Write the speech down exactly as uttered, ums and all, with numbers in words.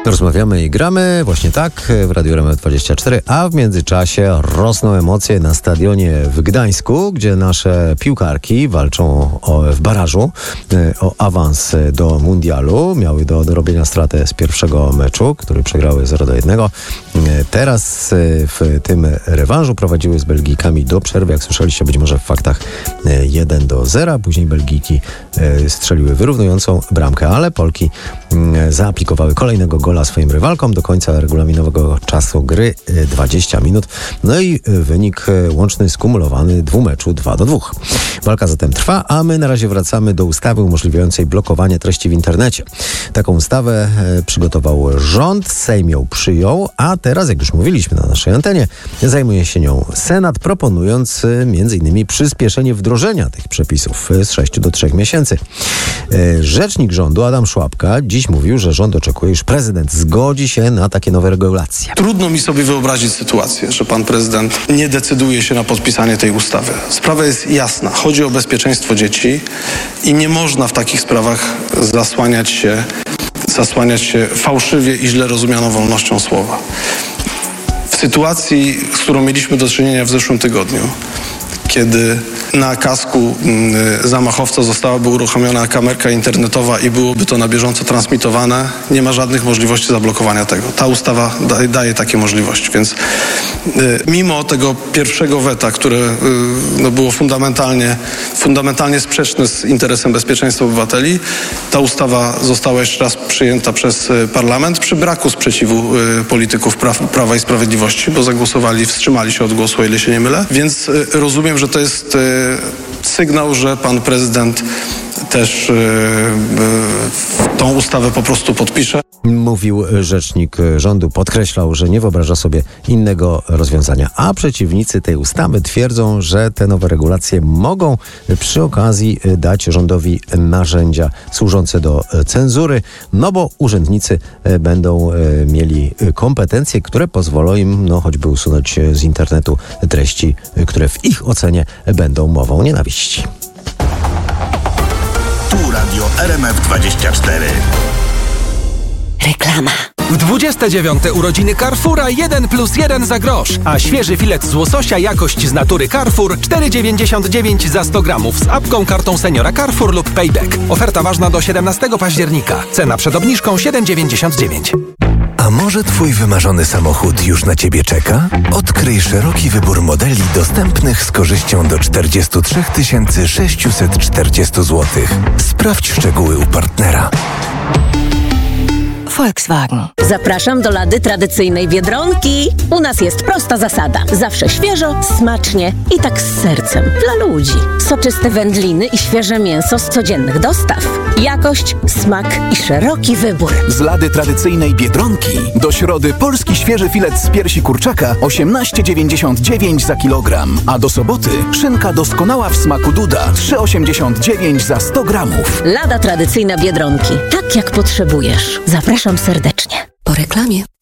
Rozmawiamy i gramy właśnie tak w Radiu R M F dwadzieścia cztery, a w międzyczasie rosną emocje na stadionie w Gdańsku, gdzie nasze piłkarki walczą o, w barażu o awans do mundialu. Miały do odrobienia stratę z pierwszego meczu, który przegrały zero do jednego. Teraz w tym rewanżu prowadziły z Belgijkami do przerwy, jak słyszeliście być może w faktach, jeden do zera. Później Belgijki strzeliły wyrównującą bramkę, ale Polki zaaplikowały kolejnego gola swoim rywalkom do końca regulaminowego czasu gry dwadzieścia minut. No i wynik łączny skumulowany dwumeczu dwa do dwóch. Walka zatem trwa, a my na razie wracamy do ustawy umożliwiającej blokowanie treści w internecie. Taką ustawę przygotował rząd, Sejm ją przyjął, a teraz, jak już mówiliśmy na naszej antenie, zajmuje się nią Senat, proponując między innymi przyspieszenie wdrożenia tych przepisów z sześciu do trzech miesięcy. Rzecznik rządu Adam Szłapka dziś mówił, że rząd oczekuje, iż prezydent zgodzi się na takie nowe regulacje. Trudno mi sobie wyobrazić sytuację, że pan prezydent nie decyduje się na podpisanie tej ustawy. Sprawa jest jasna. Chodzi o bezpieczeństwo dzieci i nie można w takich sprawach zasłaniać się, zasłaniać się fałszywie i źle rozumianą wolnością słowa. W sytuacji, z którą mieliśmy do czynienia w zeszłym tygodniu, kiedy na kasku zamachowca zostałaby uruchomiona kamerka internetowa i byłoby to na bieżąco transmitowane, nie ma żadnych możliwości zablokowania tego. Ta ustawa daje, daje takie możliwości, więc y, mimo tego pierwszego weta, które y, no było fundamentalnie, fundamentalnie sprzeczne z interesem bezpieczeństwa obywateli, ta ustawa została jeszcze raz przyjęta przez y, parlament przy braku sprzeciwu y, polityków pra, Prawa i Sprawiedliwości, bo zagłosowali, wstrzymali się od głosu, o ile się nie mylę, więc y, rozumiem, że to jest y, sygnał, że pan prezydent też yy, yy, tą ustawę po prostu podpisze. Mówił rzecznik rządu, podkreślał, że nie wyobraża sobie innego rozwiązania. A przeciwnicy tej ustawy twierdzą, że te nowe regulacje mogą przy okazji dać rządowi narzędzia służące do cenzury, no bo urzędnicy będą mieli kompetencje, które pozwolą im no, choćby usunąć z internetu treści, które w ich ocenie będą mową nienawiści. Tu Radio R M F dwadzieścia cztery. Reklama. W dwudzieste dziewiąte urodziny Carrefoura jeden plus jeden za grosz, a świeży filet z łososia jakość z natury Carrefour cztery dziewięćdziesiąt dziewięć za sto gramów z apką, kartą seniora Carrefour lub Payback. Oferta ważna do siedemnastego października. Cena przed obniżką siedem dziewięćdziesiąt dziewięć. A może twój wymarzony samochód już na ciebie czeka? Odkryj szeroki wybór modeli dostępnych z korzyścią do czterdzieści trzy tysiące sześćset czterdzieści złotych. Sprawdź szczegóły u partnera. Volkswagen. Zapraszam do Lady tradycyjnej Biedronki. U nas jest prosta zasada. Zawsze świeżo, smacznie i tak z sercem. Dla ludzi. Soczyste wędliny i świeże mięso z codziennych dostaw. Jakość, smak i szeroki wybór. Z Lady tradycyjnej Biedronki do środy polski świeży filet z piersi kurczaka osiemnaście dziewięćdziesiąt dziewięć za kilogram, a do soboty szynka doskonała w smaku Duda trzy osiemdziesiąt dziewięć za sto gramów. Lada tradycyjna Biedronki. Tak jak potrzebujesz. Zapraszam serdecznie. Po reklamie.